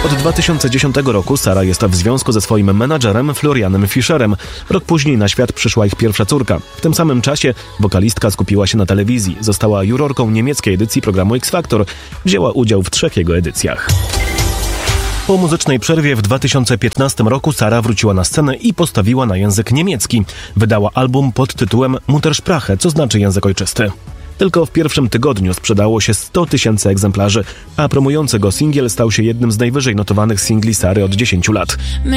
Od 2010 roku Sara jest w związku ze swoim menadżerem Florianem Fischerem. Rok później na świat przyszła ich pierwsza córka. W tym samym czasie wokalistka skupiła się na telewizji. Została jurorką niemieckiej edycji programu X Factor. Wzięła udział w 3 jego edycjach. Po muzycznej przerwie w 2015 roku Sara wróciła na scenę i postawiła na język niemiecki. Wydała album pod tytułem Muttersprache, co znaczy język ojczysty. Tylko w pierwszym tygodniu sprzedało się 100 000 egzemplarzy, a promujący go singiel stał się jednym z najwyżej notowanych singli Sary od 10 lat.